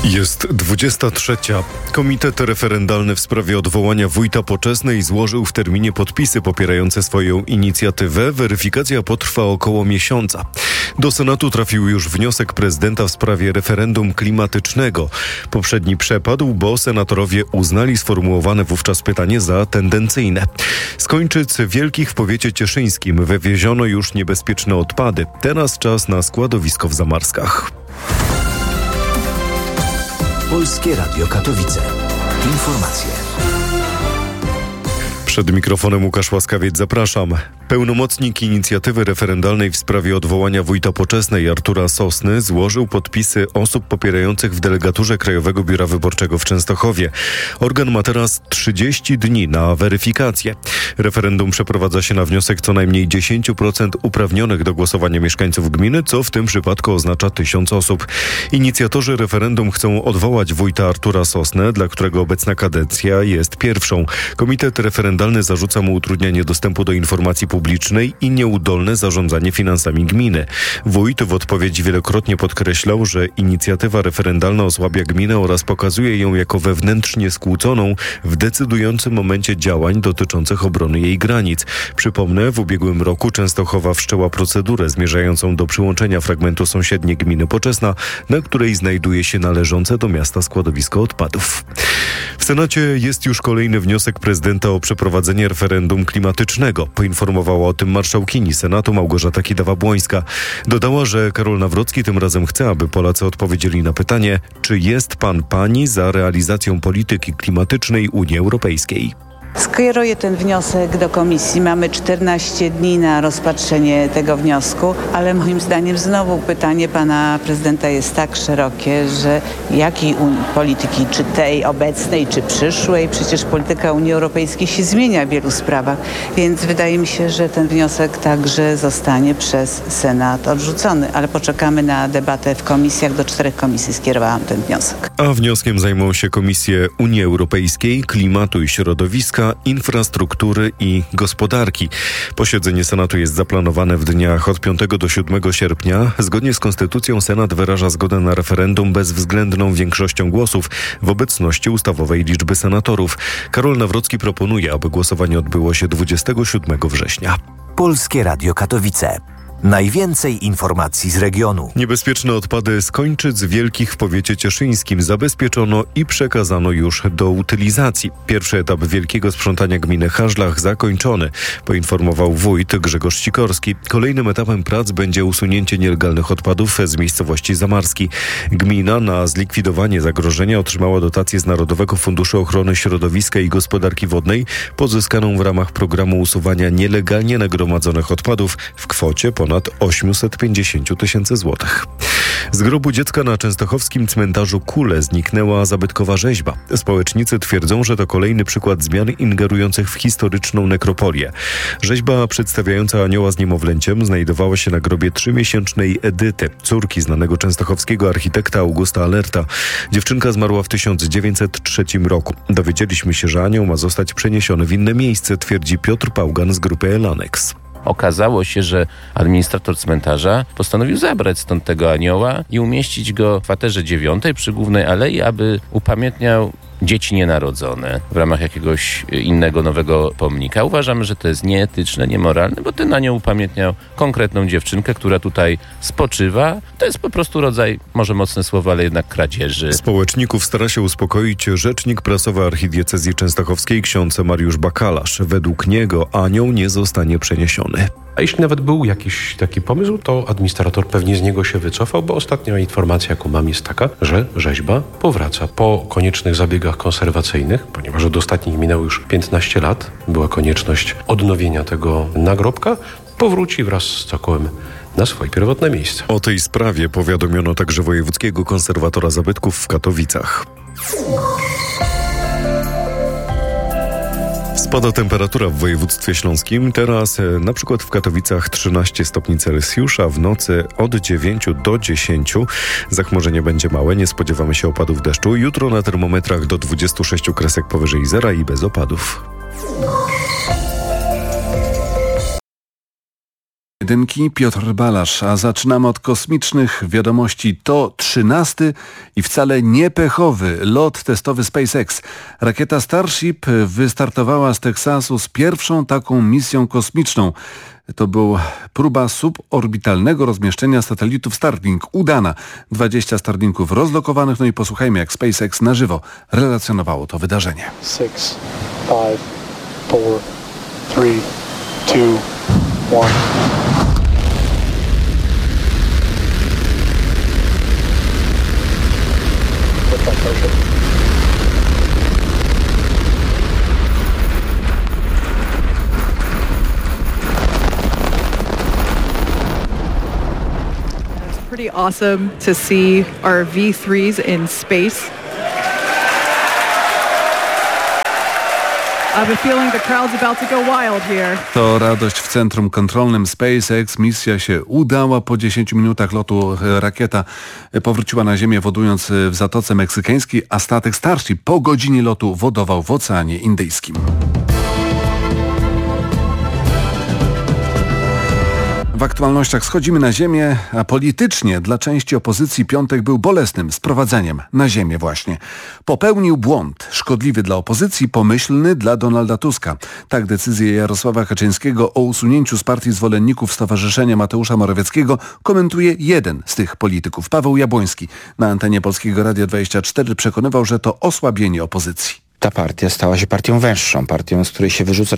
Jest 23. Komitet referendalny w sprawie odwołania wójta Poczesnej złożył w terminie podpisy popierające swoją inicjatywę. Weryfikacja potrwa około miesiąca. Do Senatu trafił już wniosek prezydenta w sprawie referendum klimatycznego. Poprzedni przepadł, bo senatorowie uznali sformułowane wówczas pytanie za tendencyjne. Z Kończyc Wielkich w powiecie cieszyńskim wywieziono już niebezpieczne odpady. Teraz czas na składowisko w Zamarskach. Polskie Radio Katowice. Informacje. Przed mikrofonem Łukasz Łaskawiec, zapraszam. Pełnomocnik inicjatywy referendalnej w sprawie odwołania wójta Poczesnej Artura Sosny złożył podpisy osób popierających w delegaturze Krajowego Biura Wyborczego w Częstochowie. Organ ma teraz 30 dni na weryfikację. Referendum przeprowadza się na wniosek co najmniej 10% uprawnionych do głosowania mieszkańców gminy, co w tym przypadku oznacza 1000 osób. Inicjatorzy referendum chcą odwołać wójta Artura Sosnę, dla którego obecna kadencja jest pierwszą. Komitet referendalny zarzuca mu utrudnianie dostępu do informacji publicznej i nieudolne zarządzanie finansami gminy. Wójt w odpowiedzi wielokrotnie podkreślał, że inicjatywa referendalna osłabia gminę oraz pokazuje ją jako wewnętrznie skłóconą w decydującym momencie działań dotyczących obrony jej granic. Przypomnę, w ubiegłym roku Częstochowa wszczęła procedurę zmierzającą do przyłączenia fragmentu sąsiedniej gminy Poczesna, na której znajduje się należące do miasta składowisko odpadów. W Senacie jest już kolejny wniosek prezydenta o przeprowadzenie referendum klimatycznego. Poinformowała o tym marszałkini Senatu Małgorzata Kidawa-Błońska. Dodała, że Karol Nawrocki tym razem chce, aby Polacy odpowiedzieli na pytanie, czy jest pani za realizacją polityki klimatycznej Unii Europejskiej. Skieruję ten wniosek do komisji. Mamy 14 dni na rozpatrzenie tego wniosku, ale moim zdaniem znowu pytanie pana prezydenta jest tak szerokie, że jakiej polityki, czy tej obecnej, czy przyszłej, przecież polityka Unii Europejskiej się zmienia w wielu sprawach, więc wydaje mi się, że ten wniosek także zostanie przez Senat odrzucony, ale poczekamy na debatę w komisjach. Do 4 komisji skierowałam ten wniosek. A wnioskiem zajmą się Komisje Unii Europejskiej, Klimatu i Środowiska, Infrastruktury i Gospodarki. Posiedzenie Senatu jest zaplanowane w dniach od 5 do 7 sierpnia. Zgodnie z Konstytucją Senat wyraża zgodę na referendum bezwzględną większością głosów w obecności ustawowej liczby senatorów. Karol Nawrocki proponuje, aby głosowanie odbyło się 27 września. Polskie Radio Katowice. Najwięcej informacji z regionu. Niebezpieczne odpady z Kończyc Wielkich w powiecie cieszyńskim zabezpieczono i przekazano już do utylizacji. Pierwszy etap wielkiego sprzątania gminy Haszlach zakończony, poinformował wójt Grzegorz Sikorski. Kolejnym etapem prac będzie usunięcie nielegalnych odpadów z miejscowości Zamarski. Gmina na zlikwidowanie zagrożenia otrzymała dotację z Narodowego Funduszu Ochrony Środowiska i Gospodarki Wodnej, pozyskaną w ramach programu usuwania nielegalnie nagromadzonych odpadów w kwocie ponad 850 tysięcy złotych. Z grobu dziecka na częstochowskim cmentarzu Kule zniknęła zabytkowa rzeźba. Społecznicy twierdzą, że to kolejny przykład zmian ingerujących w historyczną nekropolię. Rzeźba przedstawiająca anioła z niemowlęciem znajdowała się na grobie 3-miesięcznej Edyty, córki znanego częstochowskiego architekta Augusta Alerta. Dziewczynka zmarła w 1903 roku. Dowiedzieliśmy się, że anioł ma zostać przeniesiony w inne miejsce, twierdzi Piotr Pałgan z grupy Elanex. Okazało się, że administrator cmentarza postanowił zabrać stąd tego anioła i umieścić go w kwaterze 9 przy Głównej Alei, aby upamiętniał dzieci nienarodzone w ramach jakiegoś innego nowego pomnika. Uważamy, że to jest nieetyczne, niemoralne, bo ten anioł upamiętniał konkretną dziewczynkę, która tutaj spoczywa. To jest po prostu rodzaj, może mocne słowo, ale jednak kradzieży. Społeczników stara się uspokoić rzecznik prasowy archidiecezji częstochowskiej ksiądz Mariusz Bakalarz. Według niego anioł nie zostanie przeniesiony. A jeśli nawet był jakiś taki pomysł, to administrator pewnie z niego się wycofał, bo ostatnia informacja, jaką mam, jest taka, że rzeźba powraca po koniecznych zabiegach konserwacyjnych, ponieważ od ostatnich minęło już 15 lat, była konieczność odnowienia tego nagrobka, powróci wraz z cokołem na swoje pierwotne miejsce. O tej sprawie powiadomiono także wojewódzkiego konserwatora zabytków w Katowicach. Spada temperatura w województwie śląskim. Teraz na przykład w Katowicach 13 stopni Celsjusza, w nocy od 9 do 10. Zachmurzenie będzie małe, nie spodziewamy się opadów deszczu. Jutro na termometrach do 26 kresek powyżej zera i bez opadów. jedynki, Piotr Balasz, a zaczynamy od kosmicznych wiadomości. To 13. i wcale nie pechowy lot testowy SpaceX. Rakieta Starship wystartowała z Teksasu z pierwszą taką misją kosmiczną. To była próba suborbitalnego rozmieszczenia satelitów Starlink. Udana. 20 Starlinków rozlokowanych. No i posłuchajmy, jak SpaceX na żywo relacjonowało to wydarzenie. 6, 5, 4, 3, 2, 1. Pretty awesome to see our V3s in space. I have a feeling the crowd's about to go wild here. To radość w centrum kontrolnym SpaceX. Misja się udała. Po 10 minutach lotu rakieta powróciła na Ziemię, wodując w Zatoce Meksykańskiej, a statek Starship po godzinie lotu wodował w Oceanie Indyjskim. W aktualnościach schodzimy na ziemię, a politycznie dla części opozycji piątek był bolesnym sprowadzeniem na ziemię właśnie. Popełnił błąd, szkodliwy dla opozycji, pomyślny dla Donalda Tuska. Tak decyzję Jarosława Kaczyńskiego o usunięciu z partii zwolenników Stowarzyszenia Mateusza Morawieckiego komentuje jeden z tych polityków, Paweł Jabłoński. Na antenie Polskiego Radia 24 przekonywał, że to osłabienie opozycji. Ta partia stała się partią węższą, partią, z której się wyrzuca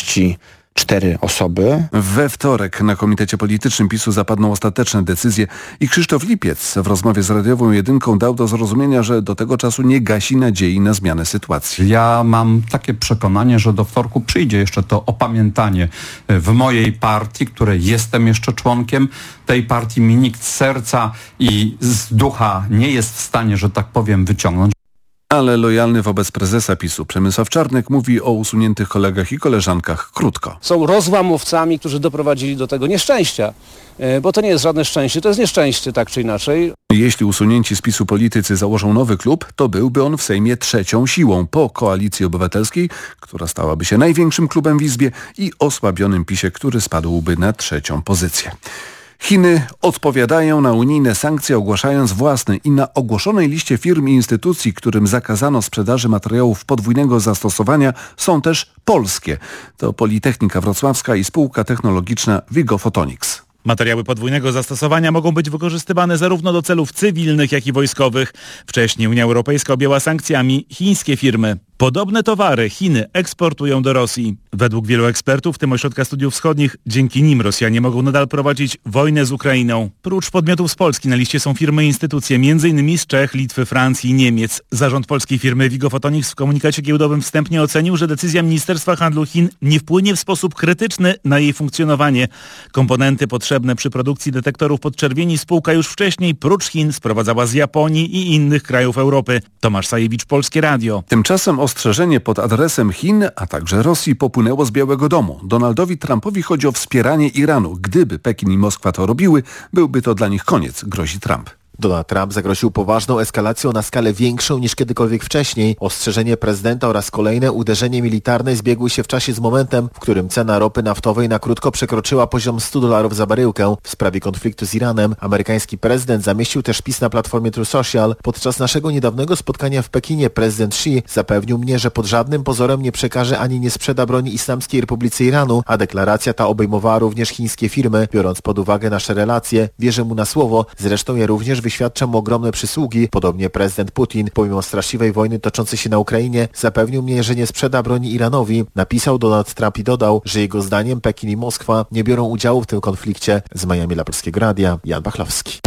44 osoby. We wtorek na Komitecie Politycznym PiS-u zapadną ostateczne decyzje i Krzysztof Lipiec w rozmowie z Radiową Jedynką dał do zrozumienia, że do tego czasu nie gasi nadziei na zmianę sytuacji. Ja mam takie przekonanie, że do wtorku przyjdzie jeszcze to opamiętanie w mojej partii, której jestem jeszcze członkiem. Tej partii mi nikt z serca i z ducha nie jest w stanie, że tak powiem, wyciągnąć. Ale lojalny wobec prezesa PiS-u Przemysław Czarnek mówi o usuniętych kolegach i koleżankach krótko. Są rozłamowcami, którzy doprowadzili do tego nieszczęścia, bo to nie jest żadne szczęście, to jest nieszczęście tak czy inaczej. Jeśli usunięci z PiS-u politycy założą nowy klub, to byłby on w Sejmie trzecią siłą po Koalicji Obywatelskiej, która stałaby się największym klubem w Izbie, i osłabionym PiS-ie, który spadłby na trzecią pozycję. Chiny odpowiadają na unijne sankcje, ogłaszając własne i na ogłoszonej liście firm i instytucji, którym zakazano sprzedaży materiałów podwójnego zastosowania, są też polskie. To Politechnika Wrocławska i spółka technologiczna Vigo Photonics. Materiały podwójnego zastosowania mogą być wykorzystywane zarówno do celów cywilnych, jak i wojskowych. Wcześniej Unia Europejska objęła sankcjami chińskie firmy. Podobne towary Chiny eksportują do Rosji. Według wielu ekspertów, w tym Ośrodka Studiów Wschodnich, dzięki nim Rosjanie mogą nadal prowadzić wojnę z Ukrainą. Prócz podmiotów z Polski na liście są firmy i instytucje, m.in. z Czech, Litwy, Francji i Niemiec. Zarząd polskiej firmy Vigo Photonics w komunikacie giełdowym wstępnie ocenił, że decyzja Ministerstwa Handlu Chin nie wpłynie w sposób krytyczny na jej funkcjonowanie. Komponenty potrzebne przy produkcji detektorów podczerwieni spółka już wcześniej prócz Chin sprowadzała z Japonii i innych krajów Europy. Tomasz Sajewicz, Polskie Radio. Tymczasem ostrzeżenie pod adresem Chin, a także Rosji popłynęło z Białego Domu. Donaldowi Trumpowi chodzi o wspieranie Iranu. Gdyby Pekin i Moskwa to robiły, byłby to dla nich koniec, grozi Trump. Donald Trump zagroził poważną eskalacją na skalę większą niż kiedykolwiek wcześniej. Ostrzeżenie prezydenta oraz kolejne uderzenie militarne zbiegły się w czasie z momentem, w którym cena ropy naftowej na krótko przekroczyła poziom $100 za baryłkę. W sprawie konfliktu z Iranem amerykański prezydent zamieścił też wpis na platformie True Social. Podczas naszego niedawnego spotkania w Pekinie prezydent Xi zapewnił mnie, że pod żadnym pozorem nie przekaże ani nie sprzeda broni Islamskiej Republice Iranu, a deklaracja ta obejmowała również chińskie firmy. Biorąc pod uwagę nasze relacje, wierzę mu na słowo, zresztą ja również wyświadcza mu ogromne przysługi. Podobnie prezydent Putin, pomimo straszliwej wojny toczącej się na Ukrainie, zapewnił mnie, że nie sprzeda broni Iranowi. Napisał Donald Trump i dodał, że jego zdaniem Pekin i Moskwa nie biorą udziału w tym konflikcie. Z Miami dla Polskiego Radia, Jan Bachlowski.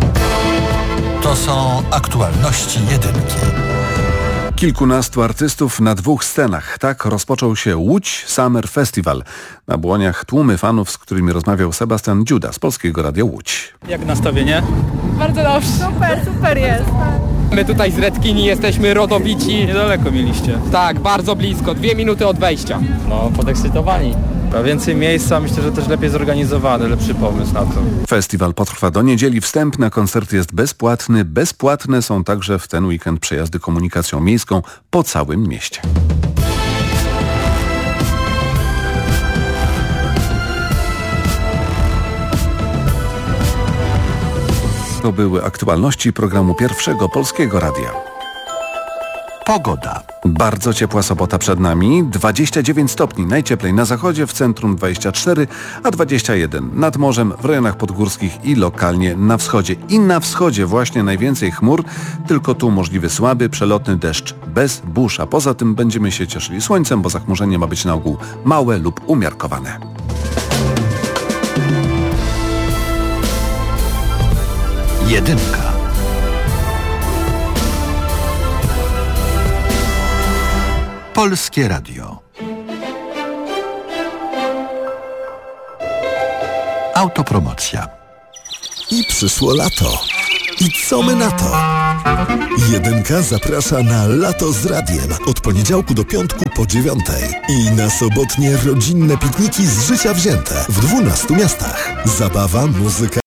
To są aktualności jedynki. Kilkunastu artystów na 2 scenach. Tak rozpoczął się Łódź Summer Festival. Na błoniach tłumy fanów, z którymi rozmawiał Sebastian Dziuda z Polskiego Radia Łódź. Jak nastawienie? Bardzo dobrze. Super jest. My tutaj z Redkini jesteśmy rodowici. Niedaleko mieliście. Tak, bardzo blisko, 2 minuty od wejścia. No, podekscytowani. A więcej miejsca, myślę, że też lepiej zorganizowany, lepszy pomysł na to. Festiwal potrwa do niedzieli. Wstęp na koncert jest bezpłatny. Bezpłatne są także w ten weekend przejazdy komunikacją miejską po całym mieście. To były aktualności programu Pierwszego Polskiego Radia. Pogoda. Bardzo ciepła sobota przed nami, 29 stopni, najcieplej na zachodzie, w centrum 24, a 21 nad morzem, w rejonach podgórskich i lokalnie na wschodzie. I na wschodzie właśnie najwięcej chmur, tylko tu możliwy słaby, przelotny deszcz bez burz, a poza tym będziemy się cieszyli słońcem, bo zachmurzenie ma być na ogół małe lub umiarkowane. Jedynka. Polskie Radio. Autopromocja. I przyszło lato. I co my na to? Jedynka zaprasza na Lato z Radiem od poniedziałku do piątku po 9:00 i na sobotnie rodzinne pikniki z życia wzięte w 12 miastach. Zabawa, muzyka,